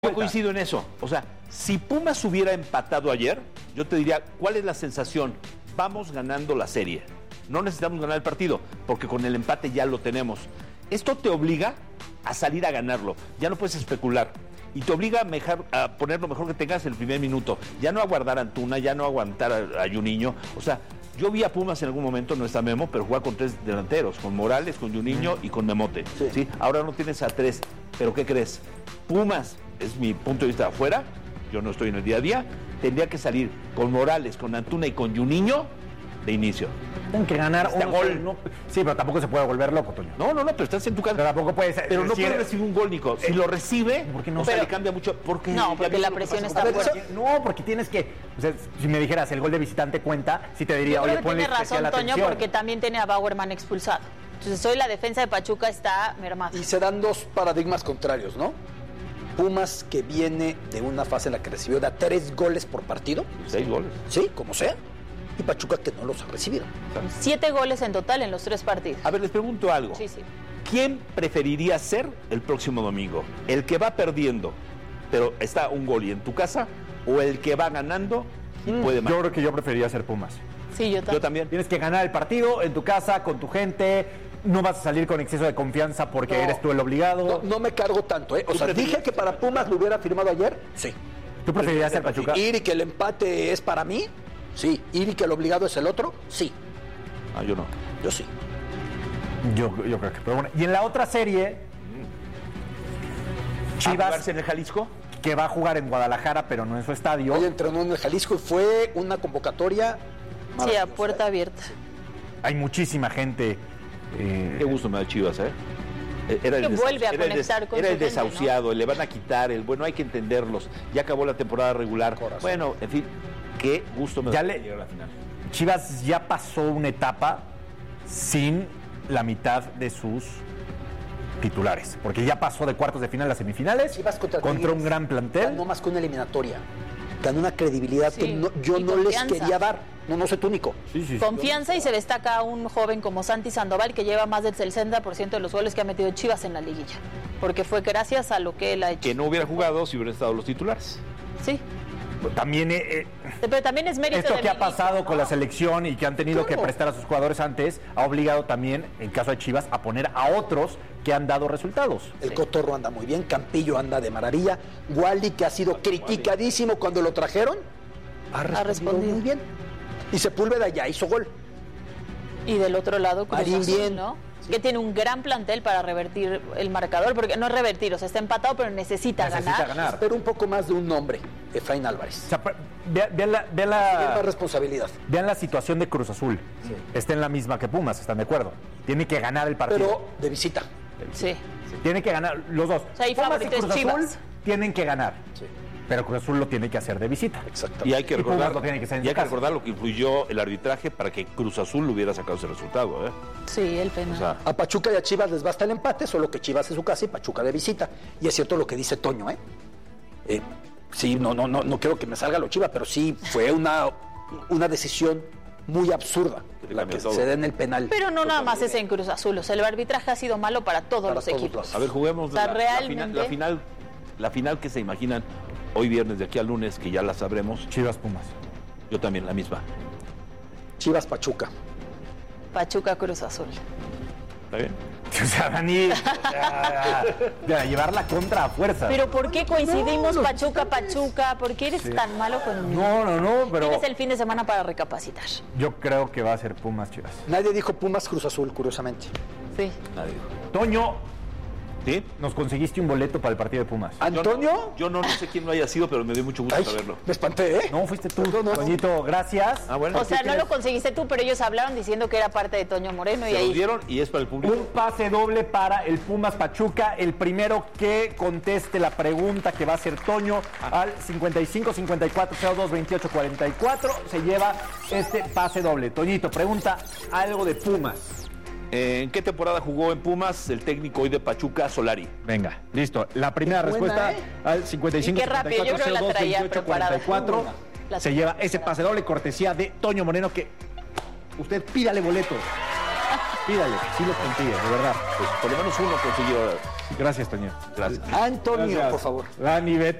Yo coincido en eso. O sea, si Pumas hubiera empatado ayer, yo te diría, ¿cuál es la sensación? Vamos ganando la serie. No necesitamos ganar el partido, porque con el empate ya lo tenemos. Esto te obliga a salir a ganarlo. Ya no puedes especular. Y te obliga a poner lo mejor que tengas el primer minuto. Ya no aguardar a Antuna, ya no aguantar a Juninho. O sea, yo vi a Pumas en algún momento, no está Memo, pero juega con 3 delanteros, con Morales, con Juninho y con Memote. ¿Sí? Ahora no tienes a 3. ¿Pero qué crees? Pumas, es mi punto de vista de afuera, yo no estoy en el día a día, tendría que salir con Morales, con Antuna y con Juninho de inicio. Tienen que ganar un gol. No, sí, pero tampoco se puede volver loco, Toño. No, pero estás en tu casa. Pero tampoco puedes. Pero no puede recibir un gol, Nico. Si lo recibe, ¿por qué no? Le cambia mucho. Porque no, porque la presión está fuerte. No, porque tienes que. O sea, si me dijeras el gol de visitante cuenta, sí te diría, oye, ponle especial atención. Tiene razón, Toño, porque también tiene a Bauerman expulsado. Entonces hoy la defensa de Pachuca está mermada. Y se dan dos paradigmas contrarios, ¿no? Pumas, que viene de una fase en la que recibió 3 goles por partido. 6 goles. Sí, como sea. Y Pachuca, que no los ha recibido. 7 goles en total en los 3 partidos. A ver, les pregunto algo. Sí. ¿Quién preferiría ser el próximo domingo? ¿El que va perdiendo, pero está un gol y en tu casa? ¿O el que va ganando y puede más? Yo creo que yo preferiría ser Pumas. Sí, yo también. Tienes que ganar el partido en tu casa, con tu gente. No vas a salir con exceso de confianza porque eres tú el obligado. No me cargo tanto, ¿eh? O sea, dije que para Pumas lo hubiera firmado ayer. Sí. ¿Tú preferirías ser Pachuca? Ir y que el empate es para mí. Sí. Ir y que el obligado es el otro. Sí. Yo no. Yo sí. Yo creo que. Pero bueno. Y en la otra serie, Chivas en el Jalisco, que va a jugar en Guadalajara, pero no en su estadio. Hoy entrenó en el Jalisco y fue una convocatoria. Sí, a puerta abierta. Hay muchísima gente. Qué gusto me da Chivas, ¿eh? Era el vuelve a conectar con era su el desahuciado, gente, ¿no? le van a quitar bueno, hay que entenderlos. Ya acabó la temporada regular. Corazón. Bueno, en fin, qué gusto me da llegar a la final. Chivas ya pasó una etapa sin la mitad de sus titulares, porque ya pasó de cuartos de final a semifinales. Chivas contra un gran plantel. Ganó más que una eliminatoria. Ganó una credibilidad que yo no les quería dar. No sé tú, Nico. Sí. Confianza, y se destaca un joven como Santi Sandoval, que lleva más del 60% de los goles que ha metido Chivas en la liguilla, porque fue gracias a lo que él ha hecho. Que no hubiera jugado si hubieran estado los titulares. Sí. También, pero también es mérito esto de que ha pasado Milito, con la selección y que han tenido que prestar a sus jugadores antes, ha obligado también, en caso de Chivas, a poner a otros que han dado resultados. El Cotorro anda muy bien, Campillo anda de maravilla, Wally, que ha sido criticadísimo cuando lo trajeron, ha respondido muy bien. Y Sepúlveda ya hizo gol. Y del otro lado, Cruz Marín Azul, bien. ¿no? Que tiene un gran plantel para revertir el marcador, porque no es revertir, o sea, está empatado, pero necesita ganar. Espero un poco más de un nombre, Efraín Álvarez. O sea, vean la más responsabilidad. Vean la situación de Cruz Azul. Sí. Está en la misma que Pumas, ¿están de acuerdo? Tiene que ganar el partido. Pero de visita. Sí. Tiene que ganar los dos. O sea, y Pumas y Cruz Azul Chivas tienen que ganar. Sí. Pero Cruz Azul lo tiene que hacer de visita. Exactamente. Y hay que recordar, lo tiene que hacer y hay que recordar lo que influyó el arbitraje para que Cruz Azul hubiera sacado ese resultado, ¿eh? Sí, el penal. O sea, a Pachuca y a Chivas les basta el empate, solo que Chivas es su casa y Pachuca de visita. Y es cierto lo que dice Toño, ¿eh? Sí, no quiero que me salga lo Chivas, pero sí fue una decisión muy absurda la que se da en el penal. Pero no nada más es en Cruz Azul, o sea, el arbitraje ha sido malo para todos los equipos. A ver, juguemos realmente la final que se imaginan hoy viernes de aquí al lunes, que ya la sabremos. Chivas Pumas. Yo también, la misma. Chivas Pachuca. Pachuca Cruz Azul. ¿Está bien? O sea, Dani, llevar la contra a fuerza. Pero ¿por qué coincidimos Pachuca? ¿Por qué eres tan malo con No, pero tienes el fin de semana para recapacitar? Yo creo que va a ser Pumas Chivas. Nadie dijo Pumas Cruz Azul, curiosamente. Sí. Nadie. Toño, ¿sí? Nos conseguiste un boleto para el partido de Pumas. ¿Antonio? Yo no sé quién lo haya sido, pero me dio mucho gusto saberlo. Me espanté, ¿eh? No, fuiste tú, Toñito, gracias. Bueno. O sea, no lo conseguiste tú, pero ellos hablaron diciendo que era parte de Toño Moreno. Se lo dieron y es para el público. Un pase doble para el Pumas Pachuca. El primero que conteste la pregunta que va a hacer Toño al 55-54-02-28-44 se lleva este pase doble. Toñito, pregunta algo de Pumas. ¿En qué temporada jugó en Pumas el técnico hoy de Pachuca, Solari? Venga, listo. La primera respuesta al 55 qué rápido, yo creo que la traía 28 44 se lleva ese pase doble, cortesía de Toño Moreno, que usted pídale boletos. pídale, sí lo consigue, de verdad. Pues por lo menos uno consiguió. Gracias, Toño. Gracias. Antonio, Gracias. por favor. Dani, vete.